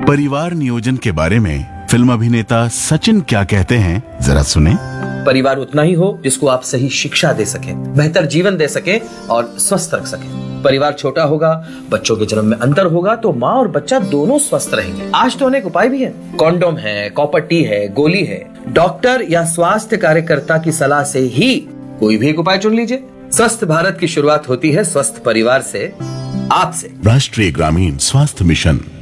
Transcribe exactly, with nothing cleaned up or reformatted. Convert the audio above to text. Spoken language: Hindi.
परिवार नियोजन के बारे में फिल्म अभिनेता सचिन क्या कहते हैं, जरा सुने। परिवार उतना ही हो जिसको आप सही शिक्षा दे सकें, बेहतर जीवन दे सकें और स्वस्थ रख सकें। परिवार छोटा होगा, बच्चों के जन्म में अंतर होगा तो माँ और बच्चा दोनों स्वस्थ रहेंगे। आज तो अनेक उपाय भी है, कॉन्डोम है, कॉपर टी है, गोली है। डॉक्टर या स्वास्थ्य कार्यकर्ता की सलाह से ही कोई भी एक उपाय चुन लीजिए। स्वस्थ भारत की शुरुआत होती है स्वस्थ परिवार से, आपसे। राष्ट्रीय ग्रामीण स्वास्थ्य मिशन।